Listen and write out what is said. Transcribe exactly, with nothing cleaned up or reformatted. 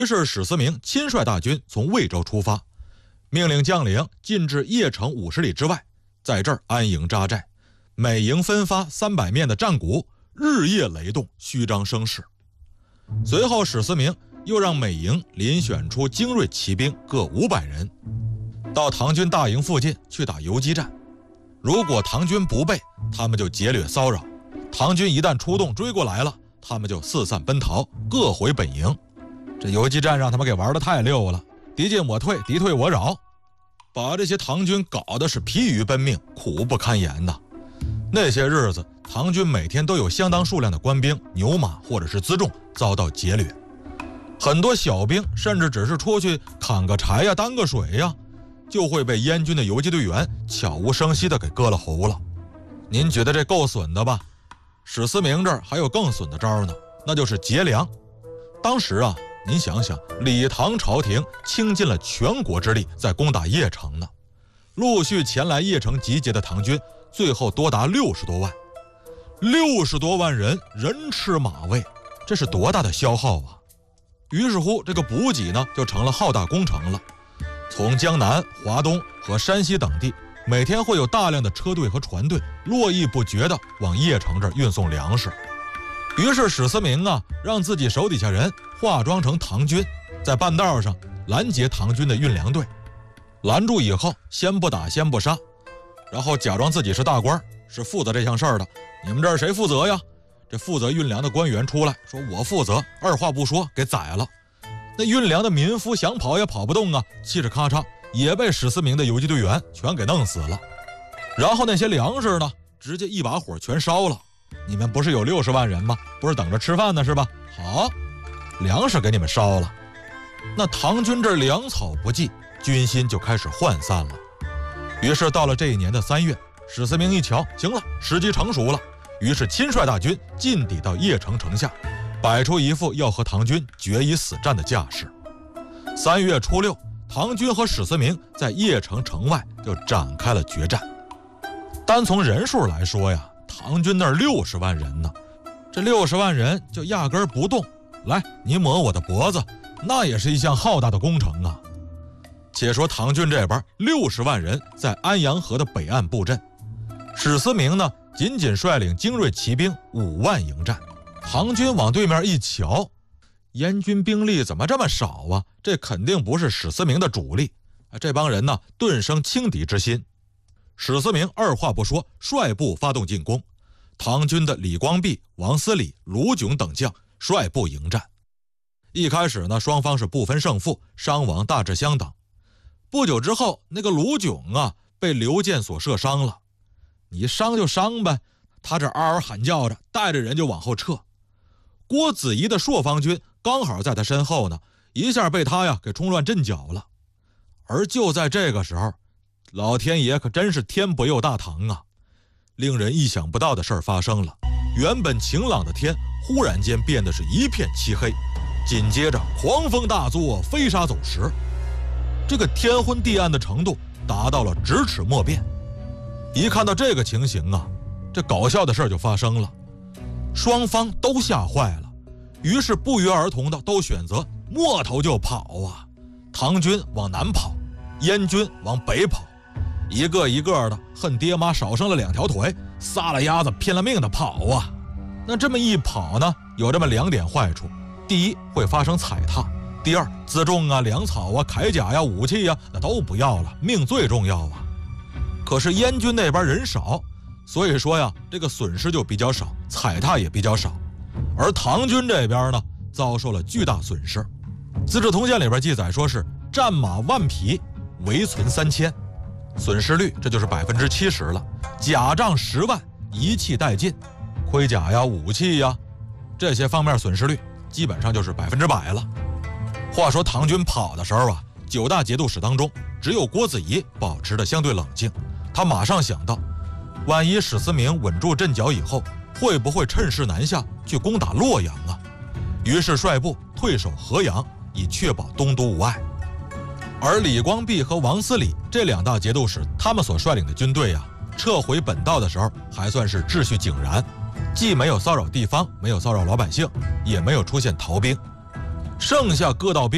于是史思明亲率大军从魏州出发，命令将领进至邺城五十里之外，在这儿安营扎寨，每营分发三百面的战鼓，日夜雷动，虚张声势。随后史思明又让每营遴选出精锐骑兵各五百人，到唐军大营附近去打游击战。如果唐军不备，他们就劫掠骚扰；唐军一旦出动追过来了，他们就四散奔逃，各回本营。这游击战让他们给玩得太溜了，敌进我退，敌退我扰，把这些唐军搞得是疲于奔命，苦不堪言呐。那些日子，唐军每天都有相当数量的官兵、牛马或者是辎重遭到劫掠，很多小兵甚至只是出去砍个柴呀、担个水呀，就会被燕军的游击队员悄无声息地给割了喉了。您觉得这够损的吧？史思明这儿还有更损的招呢，那就是劫粮。当时啊，您想想，李唐朝廷倾尽了全国之力在攻打邺城呢，陆续前来邺城集结的唐军最后多达六十多万，六十多万人人吃马喂，这是多大的消耗啊！于是乎，这个补给呢就成了浩大工程了。从江南、华东和山西等地，每天会有大量的车队和船队络绎不绝地往邺城这儿运送粮食。于是史思明啊，让自己手底下人化妆成唐军，在半道上拦截唐军的运粮队。拦住以后，先不打，先不杀，然后假装自己是大官，是负责这项事儿的。你们这儿谁负责呀？这负责运粮的官员出来说：“我负责。”二话不说给宰了。那运粮的民夫想跑也跑不动啊，嘁哧咔嚓也被史思明的游击队员全给弄死了。然后那些粮食呢，直接一把火全烧了。你们不是有六十万人吗？不是等着吃饭呢是吧？好，粮食给你们烧了。那唐军这粮草不济，军心就开始涣散了。于是到了这一年的三月，史思明一瞧，行了，时机成熟了，于是亲率大军进抵到邺城城下，摆出一副要和唐军决一死战的架势。三月初六，唐军和史思明在邺城城外就展开了决战。单从人数来说呀，唐军那儿六十万人呢，这六十万人就压根儿不动。来，你抹我的脖子，那也是一项浩大的工程啊。且说唐军这边六十万人在安阳河的北岸布阵，史思明呢仅仅率领精锐骑兵五万迎战。唐军往对面一瞧，燕军兵力怎么这么少啊？这肯定不是史思明的主力。这帮人呢顿生轻敌之心。史思明二话不说，率部发动进攻。唐军的李光弼、王思礼、卢炯等将率部迎战。一开始呢，双方是不分胜负，伤亡大致相等。不久之后，那个卢炯啊被刘建所射伤了。你伤就伤呗，他这嗷嗷喊叫着，带着人就往后撤。郭子仪的朔方军刚好在他身后呢，一下被他呀给冲乱阵脚了。而就在这个时候，老天爷可真是天不佑大唐啊！令人意想不到的事儿发生了，原本晴朗的天忽然间变得是一片漆黑，紧接着狂风大作，飞沙走石，这个天昏地暗的程度达到了咫尺莫辨。一看到这个情形啊，这搞笑的事儿就发生了，双方都吓坏了，于是不约而同的都选择摸头就跑啊。唐军往南跑，燕军往北跑，一个一个的恨爹妈少生了两条腿，撒了丫子拼了命的跑啊。那这么一跑呢，有这么两点坏处：第一，会发生踩踏；第二，辎重啊、粮草啊、铠甲呀、武器呀，那都不要了，命最重要啊。可是燕军那边人少，所以说呀，这个损失就比较少，踩踏也比较少。而唐军这边呢，遭受了巨大损失。《资治通鉴》里边记载说是战马万匹，唯存三千，损失率这就是百分之七十了。甲仗十万，一气殆尽，盔甲呀、武器呀这些方面损失率基本上就是百分之百了。话说唐军跑的时候啊，九大节度使当中，只有郭子仪保持着相对冷静。他马上想到，万一史思明稳住阵脚以后，会不会趁势南下去攻打洛阳啊？于是率部退守河阳，以确保东都无碍。而李光弼和王思礼这两大节度使，他们所率领的军队啊，撤回本道的时候还算是秩序井然，既没有骚扰地方，没有骚扰老百姓，也没有出现逃兵。剩下各道兵